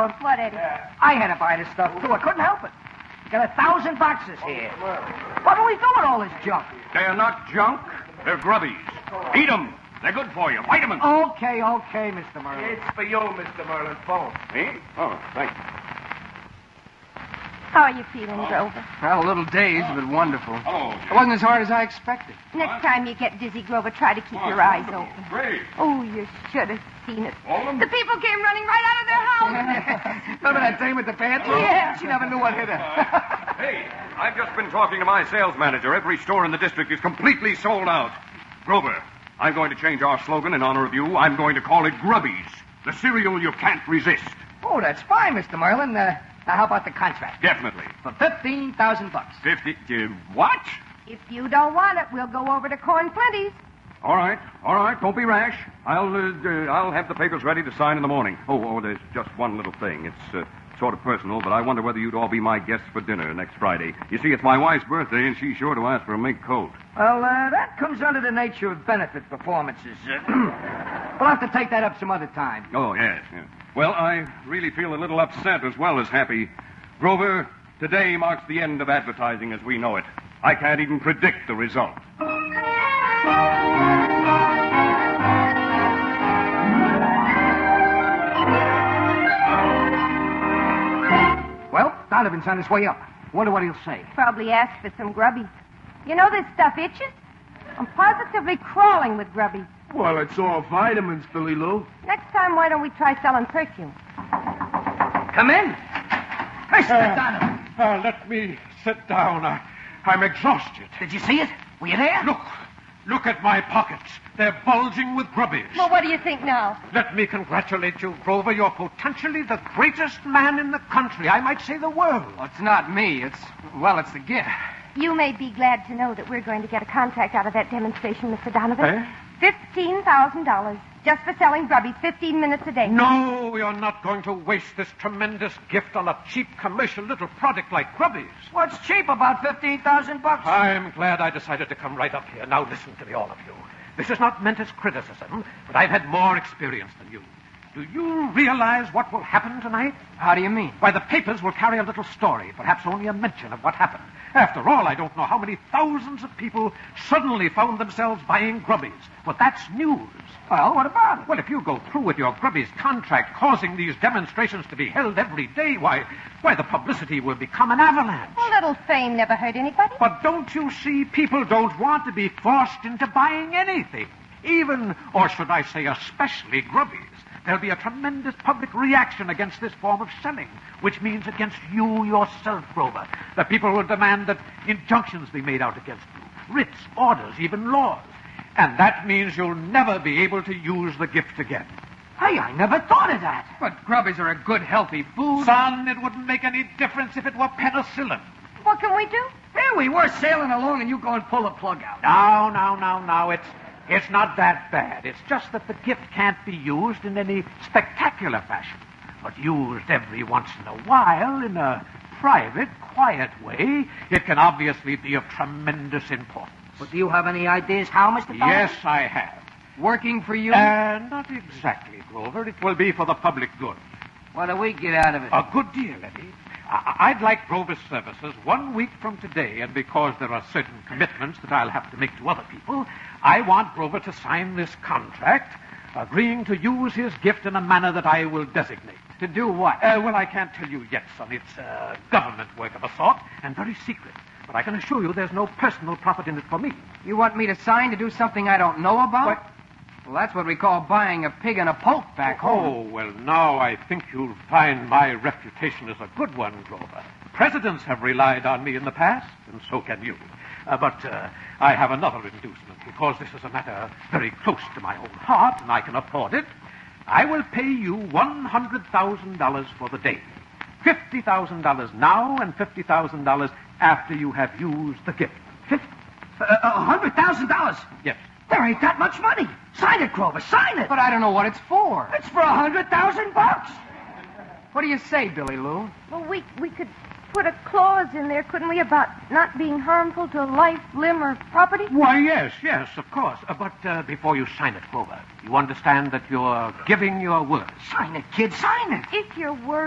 Merle. What, Eddie? I had to buy this stuff, too. I couldn't help it. Got 1,000 boxes here. What do we do with all this junk? They're not junk. They're grubbies. Eat them. They're good for you. Vitamins. Okay, Mr. Merle. It's for you, Mr. Merlin. Phone. Me? Oh, thanks. How are you feeling, Grover? Well, a little dazed, but wonderful. Hello. It wasn't as hard as I expected. Next time you get dizzy, Grover, try to keep your eyes open. Great. Oh, you should have seen it. All of them? The people came running right out of their house. Remember that dame with the pants? Yeah. She never knew what hit her. Hey, I've just been talking to my sales manager. Every store in the district is completely sold out. Grover, I'm going to change our slogan in honor of you. I'm going to call it Grubbies, the cereal you can't resist. Oh, that's fine, Mr. Merlin. Now, how about the contract? Definitely. For $15,000. 50... what? If you don't want it, we'll go over to Corn Plenty's. All right. Don't be rash. I'll have the papers ready to sign in the morning. Oh, there's just one little thing. It's sort of personal, but I wonder whether you'd all be my guests for dinner next Friday. You see, it's my wife's birthday, and she's sure to ask for a mink coat. Well, that comes under the nature of benefit performances. We'll have to take that up some other time. Oh, yes. Well, I really feel a little upset as well as happy. Grover, today marks the end of advertising as we know it. I can't even predict the result. Well, Donovan's on his way up. Wonder what he'll say. Probably ask for some grubbies. You know this stuff itches? I'm positively crawling with grubbies. Well, it's all vitamins, Billy Lou. Next time, why don't we try selling perfume? Come in. Mr. Donovan. Let me sit down. I'm exhausted. Did you see it? Were you there? Look at my pockets. They're bulging with grubbies. Well, what do you think now? Let me congratulate you, Grover. You're potentially the greatest man in the country. I might say the world. Well, it's not me. It's the gift. You may be glad to know that we're going to get a contract out of that demonstration, Mr. Donovan. Eh? $15,000 just for selling grubbies 15 minutes a day. No, you're not going to waste this tremendous gift on a cheap commercial little product like grubbies. What's cheap about $15,000? I'm glad I decided to come right up here. Now listen to me, all of you. This is not meant as criticism, but I've had more experience than you. Do you realize what will happen tonight? How do you mean? Why, the papers will carry a little story, perhaps only a mention of what happened. After all, I don't know how many thousands of people suddenly found themselves buying grubbies. But that's news. Well, what about it? Well, if you go through with your grubbies contract causing these demonstrations to be held every day, why, the publicity will become an avalanche. A little fame never hurt anybody. But don't you see, people don't want to be forced into buying anything. Even, or should I say especially, grubbies. There'll be a tremendous public reaction against this form of selling, which means against you yourself, Grover. The people will demand that injunctions be made out against you, writs, orders, even laws. And that means you'll never be able to use the gift again. Hey, I never thought of that. But grubbies are a good, healthy food. Son, it wouldn't make any difference if it were penicillin. What can we do? Here we were sailing along and you go and pull the plug out. Now. It's not that bad. It's just that the gift can't be used in any spectacular fashion, but used every once in a while in a private, quiet way. It can obviously be of tremendous importance. But do you have any ideas how, Mr. Donovan? Yes, I have. Working for you? Not exactly, Grover. It will be for the public good. What do we get out of it? A good deal, Eddie. I'd like Grover's services 1 week from today, and because there are certain commitments that I'll have to make to other people, I want Grover to sign this contract, agreeing to use his gift in a manner that I will designate. To do what? Well, I can't tell you yet, son. It's government work of a sort, and very secret. But I can assure you there's no personal profit in it for me. You want me to sign to do something I don't know about? What? Well, that's what we call buying a pig in a poke back home. Oh, well, now I think you'll find my reputation is a good one, Grover. Presidents have relied on me in the past, and so can you. But I have another inducement, because this is a matter very close to my own heart, and I can afford it. I will pay you $100,000 for the day. $50,000 now and $50,000 after you have used the gift. $100,000? Yes. There ain't that much money. Sign it, Grover. Sign it. But I don't know what it's for. It's for $100,000. What do you say, Billy Lou? Well, we could put a clause in there, couldn't we, about not being harmful to life, limb, or property? Why, yes, of course. But before you sign it, Grover, you understand that you're giving your word. Sign it, kid. Sign it. If your word